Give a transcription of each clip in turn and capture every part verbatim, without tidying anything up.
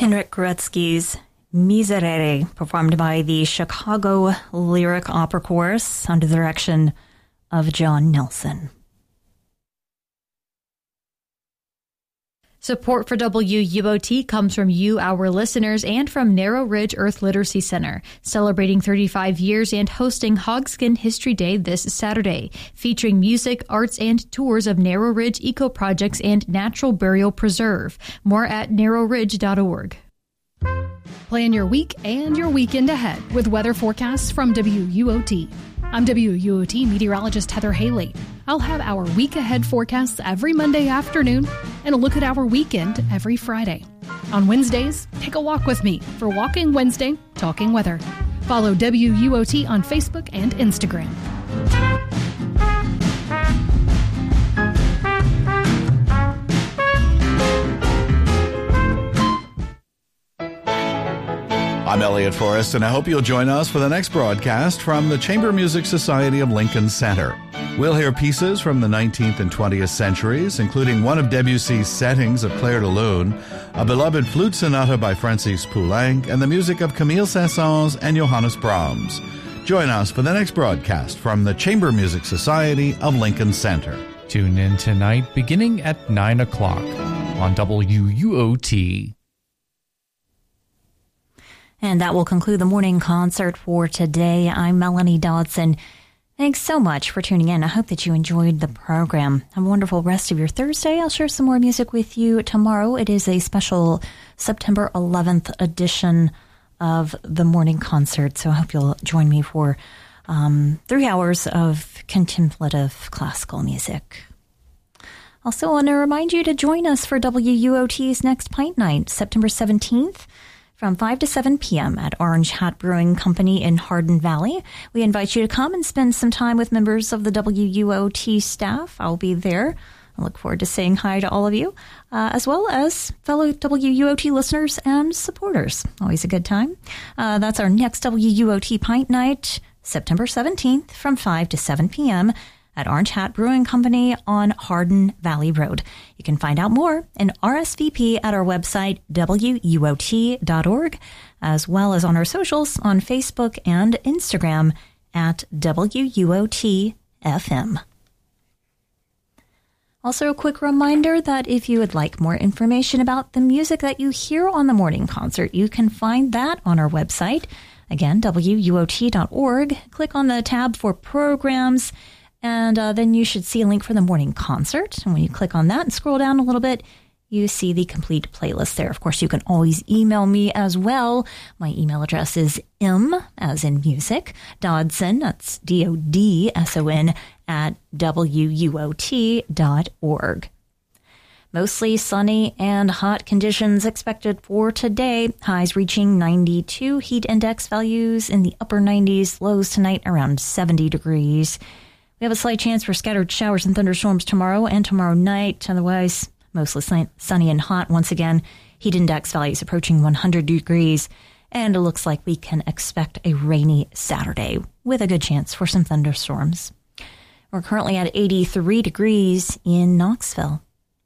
Henryk Goretzky's Miserere, performed by the Chicago Lyric Opera Chorus under the direction of John Nelson. Support for W U O T comes from you, our listeners, and from Narrow Ridge Earth Literacy Center, celebrating thirty-five years and hosting Hogskin History Day this Saturday, featuring music, arts, and tours of Narrow Ridge Eco Projects and Natural Burial Preserve. More at narrow ridge dot org. Plan your week and your weekend ahead with weather forecasts from W U O T. I'm W U O T meteorologist Heather Haley. I'll have our week ahead forecasts every Monday afternoon and a look at our weekend every Friday. On Wednesdays, take a walk with me for Walking Wednesday, Talking Weather. Follow W U O T on Facebook and Instagram. I'm Elliot Forrest, and I hope you'll join us for the next broadcast from the Chamber Music Society of Lincoln Center. We'll hear pieces from the nineteenth and twentieth centuries, including one of Debussy's settings of Clair de Lune, a beloved flute sonata by Francis Poulenc, and the music of Camille Saint-Saëns and Johannes Brahms. Join us for the next broadcast from the Chamber Music Society of Lincoln Center. Tune in tonight beginning at nine o'clock on W U O T. And that will conclude the morning concert for today. I'm Melanie Dodson. Thanks so much for tuning in. I hope that you enjoyed the program. Have a wonderful rest of your Thursday. I'll share some more music with you tomorrow. It is a special September eleventh edition of the morning concert, so I hope you'll join me for um, three hours of contemplative classical music. Also, want to remind you to join us for W U O T's next Pint Night, September seventeenth. From five to seven p.m. at Orange Hat Brewing Company in Hardin Valley. We invite you to come and spend some time with members of the W U O T staff. I'll be there. I look forward to saying hi to all of you, uh, as well as fellow W U O T listeners and supporters. Always a good time. Uh, that's our next W U O T Pint Night, September seventeenth, from five to seven p.m. at Orange Hat Brewing Company on Hardin Valley Road. You can find out more and R S V P at our website, W U O T dot org, as well as on our socials on Facebook and Instagram at W U O T F M. Also, a quick reminder that if you would like more information about the music that you hear on the morning concert, you can find that on our website. Again, W U O T dot org. Click on the tab for programs, and uh, then you should see a link for the morning concert. And when you click on that and scroll down a little bit, you see the complete playlist there. Of course, you can always email me as well. My email address is M, as in music, Dodson, that's D O D S O N, at W U O T dot org. Mostly sunny and hot conditions expected for today. Highs reaching ninety-two, heat index values in the upper nineties, lows tonight around seventy degrees. We have a slight chance for scattered showers and thunderstorms tomorrow and tomorrow night. Otherwise, mostly sunny and hot once again. Heat index values approaching one hundred degrees. And it looks like we can expect a rainy Saturday with a good chance for some thunderstorms. We're currently at eighty-three degrees in Knoxville.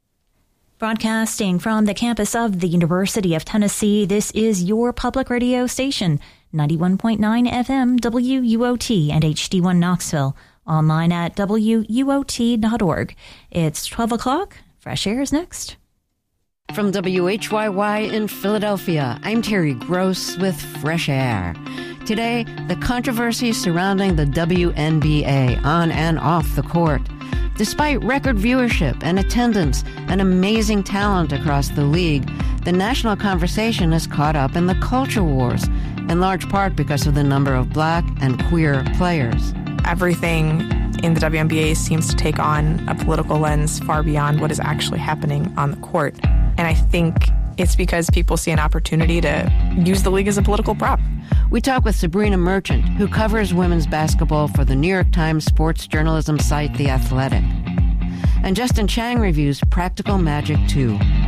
Broadcasting from the campus of the University of Tennessee, this is your public radio station, ninety-one point nine F M W U O T and H D one Knoxville. Online at W U O T dot org. It's twelve o'clock. Fresh Air is next. From W H Y Y in Philadelphia, I'm Terry Gross with Fresh Air. Today, the controversy surrounding the W N B A on and off the court. Despite record viewership and attendance and amazing talent across the league, the national conversation is caught up in the culture wars, in large part because of the number of black and queer players. Everything in the W N B A seems to take on a political lens far beyond what is actually happening on the court. And I think it's because people see an opportunity to use the league as a political prop. We talk with Sabrina Merchant, who covers women's basketball for the New York Times sports journalism site The Athletic. And Justin Chang reviews Practical Magic two.